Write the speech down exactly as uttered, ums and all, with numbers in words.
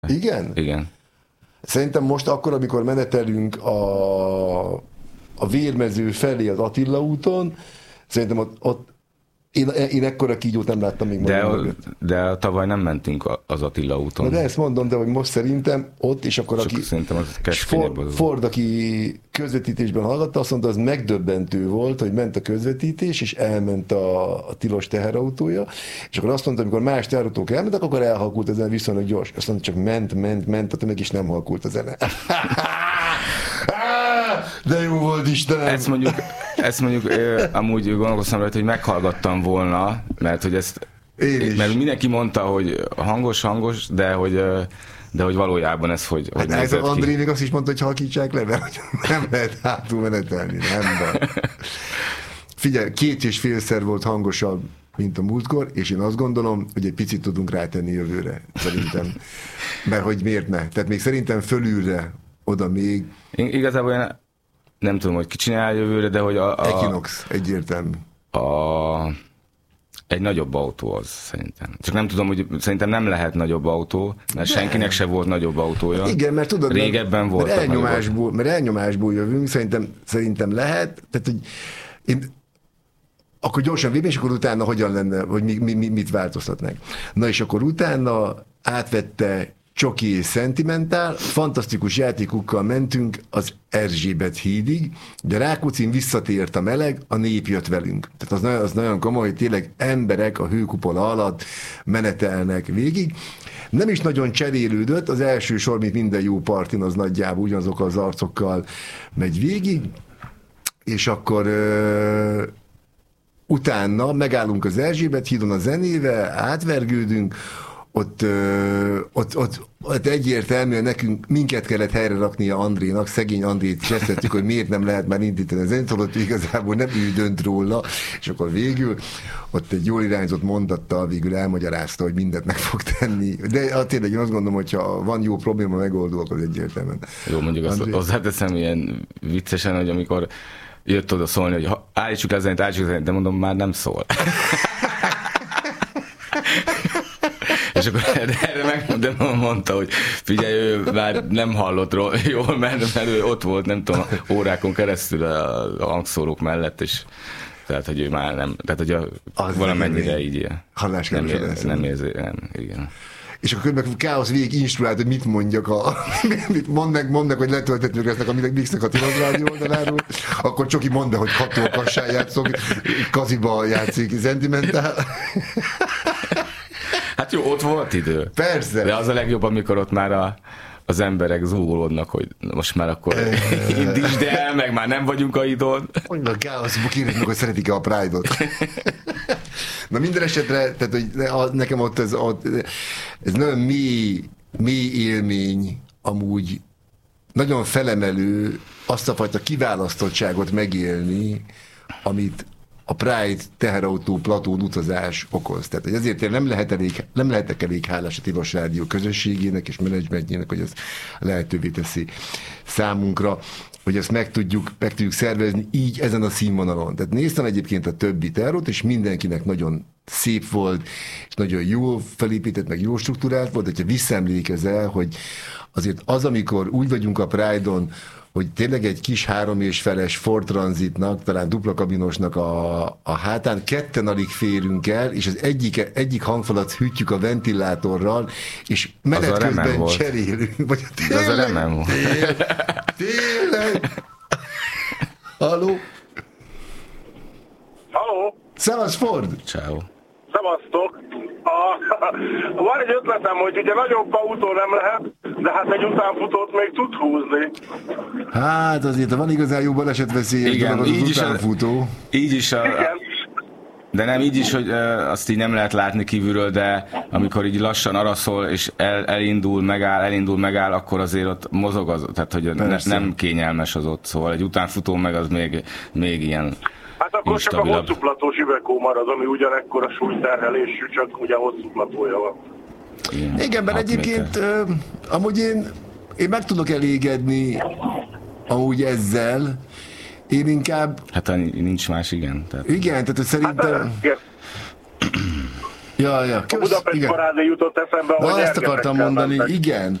Igen? Igen. Szerintem most akkor, amikor menetelünk a, a Vérmező felé az Attila úton, szerintem ott, ott én, én ekkora kígyót nem láttam még de, de tavaly nem mentünk az Attila úton. Na de ezt mondom, de hogy most szerintem ott, és akkor Csak aki szerintem az Ford, Ford, aki közvetítésben hallgatta, azt mondta, az megdöbbentő volt, hogy ment a közvetítés, és elment a, a tilos teherautója, és akkor azt mondta, amikor más teherautók elmentek, akkor elhalkult a zene viszonylag gyors. Azt mondta, csak ment, ment, ment, tehát meg is nem halkult a zene. De jó volt, Istenem! Ezt mondjuk, ezt mondjuk ö, amúgy gondolkoztam rajta, hogy meghallgattam volna, mert hogy ezt, mert mindenki mondta, hogy hangos, hangos, de hogy, de hogy valójában ez hogy, hogy hát ez az André még azt is mondta, hogy halkítsák le, mert nem lehet hátul menetelni, nem baj. Figyelj, két és félszer volt hangosabb, mint a múltkor, és én azt gondolom, hogy egy picit tudunk rátenni jövőre, szerintem. Mert hogy miért ne? Tehát még szerintem fölülre, oda még. Én igazából én nem tudom, hogy ki csinál jövőre, de hogy a... a Equinox, egyértelmű. A, egy nagyobb autó az szerintem. Csak nem tudom, hogy szerintem nem lehet nagyobb autó, mert de. senkinek se volt nagyobb autója. Igen, mert tudod, régebben volt. Mert elnyomásból, mert elnyomásból jövünk, szerintem, szerintem lehet. Tehát, hogy én akkor gyorsan végig, és akkor utána hogyan lenne, hogy mi, mi, mi, mit változtatnánk. Na és akkor utána átvette Csoki és Sentimentál, fantasztikus játékokkal mentünk az Erzsébet hídig, de Rákóczin visszatért a meleg, a nép jött velünk. Tehát az nagyon, az nagyon komoly, hogy tényleg emberek a hőkupola alatt menetelnek végig. Nem is nagyon cserélődött, az első sor, mint minden jó partin, az nagyjából ugyanazokkal az arcokkal megy végig, és akkor ö, utána megállunk az Erzsébet hídon a zenével, átvergődünk, Ott, ö, ott, ott, ott egyértelműen nekünk, minket kellett helyre raknia Andrénak, szegény Andrét csesztettük, hogy miért nem lehet már indítani a zenét, ott igazából nem ő dönt róla, és akkor végül ott egy jól irányzott mondattal végül elmagyarázta, hogy mindent meg fog tenni. De hát tényleg én azt gondolom, hogyha van jó probléma megoldó, akkor egyértelműen. Jó, mondjuk azt hozzáteszem ilyen viccesen, hogy amikor jött oda szólni, hogy ha, állítsuk le a zenét, állítsuk le a zenét, de mondom, már nem szól. És akkor erre meg mondta, hogy figyelj, ő már nem hallott jól, mert, mert ő ott volt, nem tudom, órákon keresztül a, a hangszórók mellett, és tehát, hogy ő már nem, tehát, hogy a, valamennyire így nem, ér, nem érzi, nem, igen. És akkor meg káosz végig instruált, hogy mit mondjak, a, mit mond meg, mond meg, hogy letöltetők lesznek a Mixnek a Tilos Rádió oldaláról, akkor Csoki mondd, hogy Kató Kassán játszok, Kaziba játszik Sentimentál. Hát jó, ott volt idő. Persze. De az a legjobb, amikor ott már a, az emberek zúgolódnak, hogy most már akkor indítsd el, meg már nem vagyunk a idon. Mondjuk a káoszból kérdezik meg, hogy szeretik-e a Pride-ot. Na minden esetre, tehát, hogy nekem ott ez, ott, ez nagyon mély, mély élmény, amúgy nagyon felemelő azt a fajta kiválasztottságot megélni, amit a Pride teherautó platón utazás okoz. Tehát hogy ezért nem, lehet elég, nem lehetek elég hálás a Tilos Rádió közösségének és menedzsmentjének, hogy ez lehetővé teszi számunkra, hogy ezt meg tudjuk, meg tudjuk szervezni így ezen a színvonalon. Tehát néztem egyébként a többi teherautót, és mindenkinek nagyon szép volt, és nagyon jól felépített, meg jó struktúrált volt, hogyha visszaemlékezel, hogy azért az, amikor úgy vagyunk a Pride-on, hogy tényleg egy kis három és feles Ford Transitnak, talán dupla kabinosnak a, a hátán ketten alig férünk el, és az egyik, egyik hangfalat hűtjük a ventilátorral, és menet közben cserélünk. Vagy tényleg, az a remen volt. Tényleg, tényleg. Halló? Halló? Szevasz, Ford! Ciao. Szevasztok! A, van egy ötletem, hogy ugye nagyobb autó nem lehet, de hát egy utánfutót még tud húzni. Hát azért van igazán jó balesetveszélyes dolog az, az utánfutó. A, így is a, Igen. De nem így is, hogy azt így nem lehet látni kívülről, de amikor így lassan araszol, és el, elindul, megáll, elindul, megáll, akkor azért ott mozog az, tehát hogy ne, nem kényelmes az ott, szóval egy utánfutó meg az még, még ilyen hát akkor instabilabb. Csak a hosszúplatós Iveco marad, ami ugyanekkor a súlyterhelésű, csak ugye hosszúplatója van. Igen, Igen mert egyébként uh, amúgy én, én meg tudok elégedni amúgy ezzel, én inkább... Hát nincs más, igen. Tehát... Igen, tehát szerintem... Hát, Ja, ja. A Budapest parádé jutott eszembe, Na, hogy ezt akartam mondani, mentek. igen.